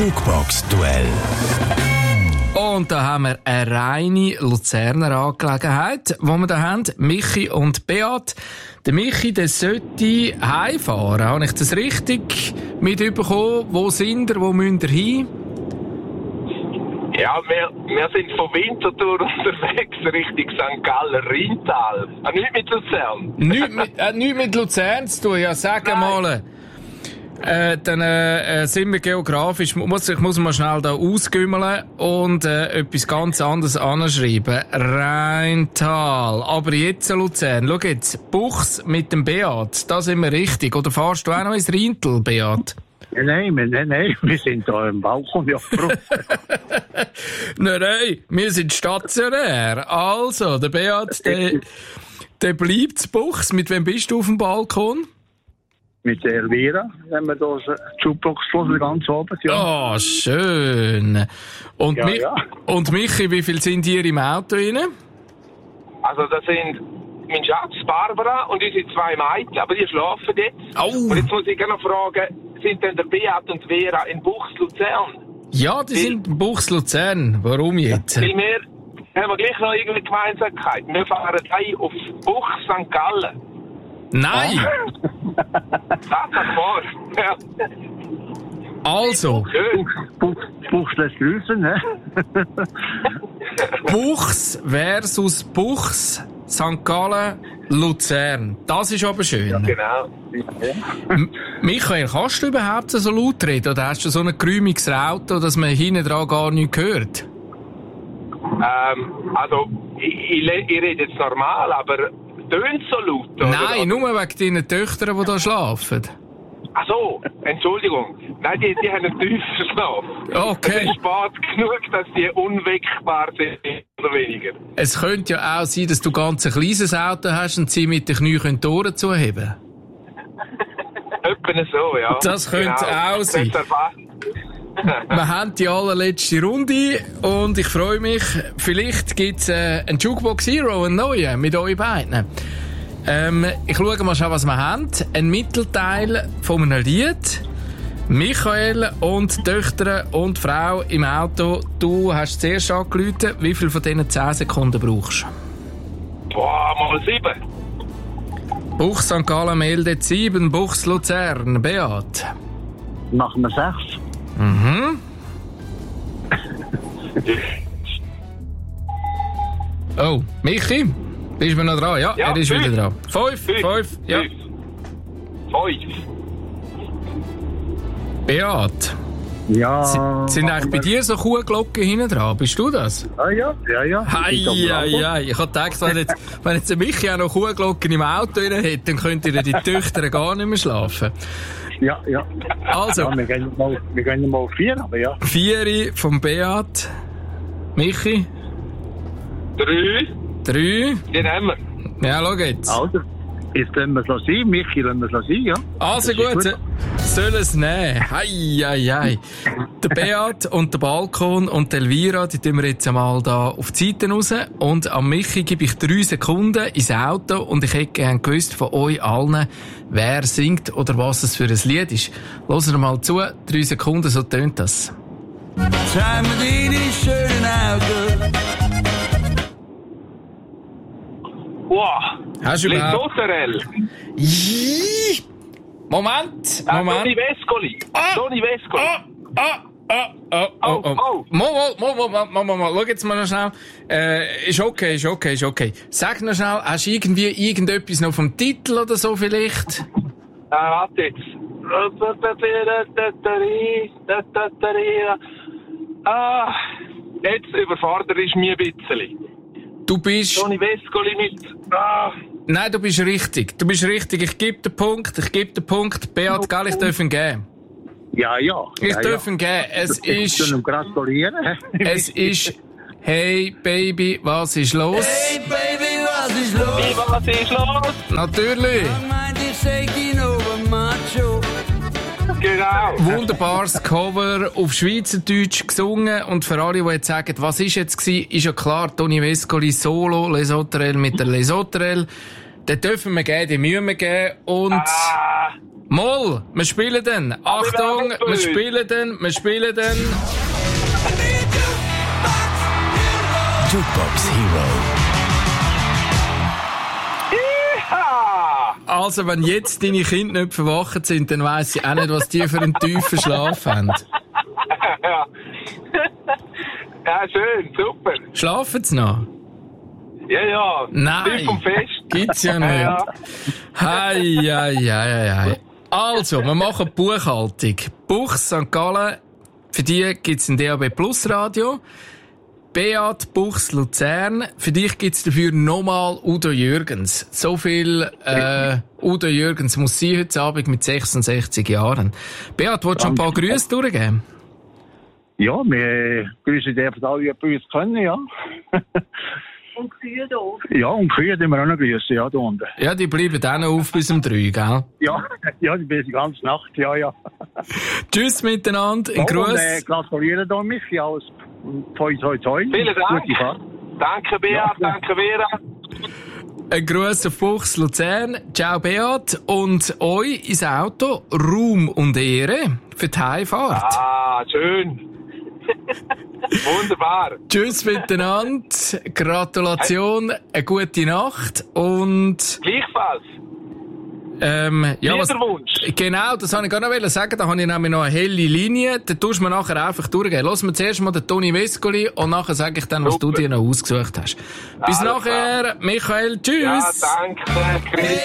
Jukebox-Duell. Und da haben wir eine reine Luzerner Angelegenheit, wo wir da haben, Michi und Beat. Der Michi, der sollte heimfahren. Habe ich das richtig mitbekommen? Wo sind ihr? Wo müsst ihr hin? Ja, wir sind von Winterthur unterwegs Richtung St. Gallen, Rheintal. Nicht mit Luzern. Nicht mit Luzern zu tun, ja, sag mal. Dann sind wir geografisch, ich muss mal schnell da ausgümmeln und etwas ganz anderes anschreiben. Rheintal. Aber jetzt Luzern. Schau jetzt, Buchs mit dem Beat, da sind wir richtig. Oder fahrst du auch noch ins Rheintal, Beat? Nein, wir sind da im Balkon, ja. Nein, wir sind stationär. Also, der Beat, der bleibt zu Buchs. Mit wem bist du auf dem Balkon? Mit der Elvira, wenn wir da Jukebox hören, ganz oben, ja. Oh, schön. Und, ja. Und Michi, wie viel sind ihr im Auto rein? Also das sind mein Schatz, Barbara, und unsere 2 Mädchen, aber die schlafen jetzt. Oh. Und jetzt muss ich gerne noch fragen, sind denn der Beat und Vera in Buchs Luzern? Ja, die sind in Buchs Luzern. Warum jetzt? Weil wir haben gleich noch irgendeine Gemeinsamkeit. Wir fahren heim auf Buchs St. Gallen. Nein! Sag mal. Ja. Also, Schön. Buchs lässt grüßen, ne? Buchs versus Buchs, St. Gallen, Luzern. Das ist aber schön. Ja, genau. Michael, kannst du überhaupt so laut reden? Oder hast du so ein geräumiges Auto, dass man hinten dran gar nichts hört? Also, ich rede jetzt normal, aber tönt so laut? Oder? Nein, nur wegen deinen Töchtern, die da schlafen. Ach so, Entschuldigung. Nein, die haben einen tiefen Schlaf. Okay. Es ist spät genug, dass die unweckbar sind, oder weniger. Es könnte ja auch sein, dass du ganz ein kleines Auto hast und sie mit den Knien die Ohren zuheben. Etwa so, ja. Das könnte auch sein. Wir haben die allerletzte Runde und ich freue mich, vielleicht gibt es einen Jukebox Hero, einen neuen, mit euch beiden. Ich schaue mal schon, was wir haben. Ein Mittelteil von einem Lied. Michael und Töchter und Frau im Auto. Du hast zuerst angerufen. Wie viel von diesen 10 Sekunden brauchst du? Boah, mal 7. Buchs St. Gallen meldet 7, Buchs Luzern. Beat? Machen wir 6. Mhm. Oh, Michi? Bist du noch dran? Ja, er ist 5. Wieder dran. 5. Ja. 5. Beat? Ja. Sind eigentlich bei dir so Kuhglocken hinten dran? Bist du das? Ja. Hei. Ich habe gedacht, wenn jetzt der Michi auch noch Kuhglocken im Auto drin hätte, dann könnten die Töchter gar nicht mehr schlafen. Ja. Also. Ja, wir gehen mal auf 4, aber ja. 4 vom Beat. Michi? 3. Den haben wir. Ja, schau jetzt. Also, jetzt lassen wir es sein. Michi, lassen wir es sein, ja. Also gut, soll es nehmen. Hei. Der Beat und der Balkon und die Elvira, die tun wir jetzt einmal da auf die Seite raus. Und am Michi gebe ich 3 Sekunden ins Auto und ich hätte gerne gewusst von euch allen, wer singt oder was es für ein Lied ist. Hört mal zu, 3 Sekunden, so tönt das. Zeig mir deine schönen Augen. Wow. Hast du überhaupt... Lesoterel. Moment. Toni Vescoli. Toni Vescoli. Oh. Mal. Schau jetzt mal noch schnell. Ist okay. Sag noch schnell, hast du irgendetwas noch vom Titel oder so vielleicht? Warte jetzt. Jetzt überfordert ich mich ein bisschen. Du bist... Toni Vescoli mit... Nein, du bist richtig. Ich gebe den Punkt. Beat, gell, ich darf ihn geben. Ja. Ich darf ihn geben. Es ist... gratulieren. Es ist... Hey, Baby, was ist los? Hey Baby, was ist los? Was ist los? Natürlich. Meint ich sag ihn over macho. Genau. Wunderbares Cover auf Schweizerdeutsch gesungen. Und für alle, die jetzt sagen, was ist jetzt gewesen, ist ja klar, Toni Vescoli Solo, Lesoterel mit der Lesoterel. Den dürfen wir geben, den müssen wir geben. Und Moll, wir spielen dann. Achtung, wir spielen dann. Jukebox Hero. Also, wenn jetzt deine Kinder nicht verwacht sind, dann weiss ich auch nicht, was die für einen tiefen Schlaf haben. Ja. Ja, schön, super. Schlafen sie noch? Ja. Nein. Viel vom Fest. Gibt's ja nicht. Ja. Hei. Also, wir machen die Buchhaltung. Buchs, St. Gallen, für die gibt's ein DAB Plus Radio. Beat Buchs Luzern. Für dich gibt's dafür nochmal Udo Jürgens. So viel Udo Jürgens muss sein heute Abend mit 66 Jahren. Beat, willst du ein paar Grüße durchgeben? Ja, wir grüßen dürfen alle, die bei uns können, ja. Und Kühe da. Ja, und Kühe die wir auch noch grüßen, ja, da unten. Ja, die bleiben auch noch auf bis um 3, gell? Ja, die bin die ganze Nacht, ja. Tschüss miteinander, ein Gruß. Und gratuliere da Michi, alles. Toi. Vielen Dank. Gute Fahrt. Danke, Beat. Danke, Vera. Ein Gruß auf Buchs Luzern. Ciao, Beat. Und euch ins Auto Ruhm und Ehre für die Heimfahrt. Ah, schön. Wunderbar. Tschüss miteinander. Gratulation, eine gute Nacht und Gleichfalls. ja, was, Wunsch. genau, das wollte ich gar noch sagen. Da habe ich nämlich noch eine helle Linie. Da tust du mir nachher einfach durchgehen. Lass mir zuerst mal den Toni Vescoli und nachher sage ich dann, was du dir noch ausgesucht hast. Bis Alles nachher, klar. Michael. Tschüss. Ja, danke.